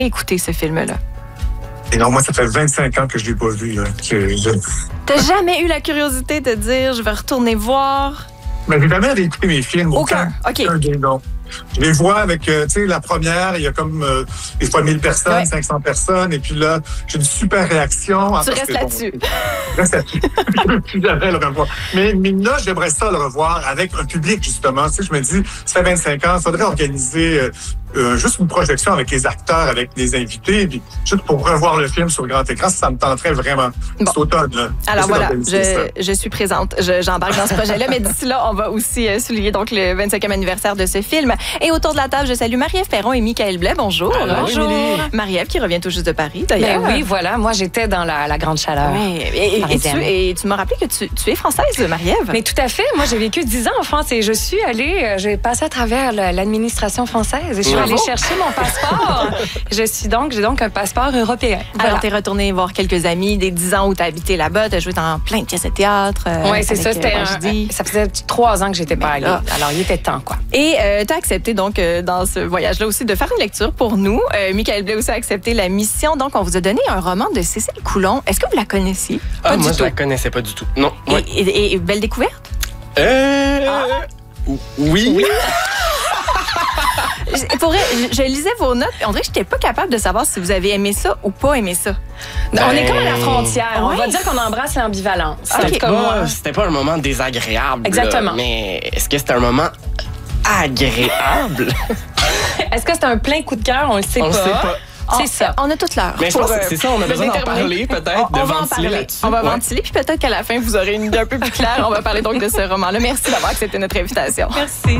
écouter ce film-là? Et non, moi, ça fait 25 ans que je ne l'ai pas vu. T'as jamais eu la curiosité de dire, je vais retourner voir? Mais j'ai jamais réécouté mes films. Aucun? OK. Non. Je les vois avec, tu sais, la première, il y a comme des fois 1000 personnes, ouais. 500 personnes, et puis là, j'ai une super réaction. Tu restes là-dessus. Je reste là-dessus. Je ne jamais le revoir. Mais là, j'aimerais ça le revoir avec un public, justement. Tu sais, je me dis, ça fait 25 ans, il faudrait organiser juste une projection avec les acteurs, avec les invités, puis juste pour revoir le film sur le grand écran, ça me tenterait vraiment. Bon. C'est automne, là. Alors voilà, je suis présente, j'embarque dans ce projet-là, mais d'ici là, on va aussi souligner donc le 25e anniversaire de ce film. Et autour de la table, je salue Marie-Ève Perron et Michael Blais. Bonjour. Alors, bonjour. Marie-Ève qui revient tout juste de Paris, d'ailleurs. Ben oui, voilà, moi j'étais dans la grande chaleur. Oui. Et tu m'as rappelé que tu es française, Marie-Ève. Mais tout à fait, moi j'ai vécu 10 ans en France et je suis allée, j'ai passé à travers l'administration française et je suis allée chercher mon passeport. J'ai donc un passeport européen. Voilà. Alors, t'es retournée voir quelques amis des 10 ans où t'as habité là-bas, t'as joué dans plein de pièces de théâtre. Oui, c'est ça, ça faisait 3 ans que j'étais pas allée. Alors, il était temps, quoi. Et t'as accepté donc dans ce voyage-là aussi de faire une lecture pour nous. Michael Blais aussi a accepté la mission. Donc, on vous a donné un roman de Cécile Coulon. Est-ce que vous la connaissiez? Pas du tout. Je la connaissais pas du tout. Non. Ouais. Et belle découverte? Oui. Pour vrai, je lisais vos notes et on dirait que j'étais pas capable de savoir si vous avez aimé ça ou pas aimé ça. On est comme à la frontière. On va dire qu'on embrasse l'ambivalence. C'était pas un moment désagréable. Exactement. Là, mais est-ce que c'était un moment agréable? Est-ce que c'est un plein coup de cœur? On le sait pas. On le sait pas. C'est ça. On a toute l'heure. Mais je pense que c'est ça, on a besoin d'en parler peut-être, de ventiler là-dessus. On va ventiler, puis peut-être qu'à la fin, vous aurez une idée un peu plus claire. On va parler donc de ce roman-là. Merci d'avoir accepté notre invitation. Merci.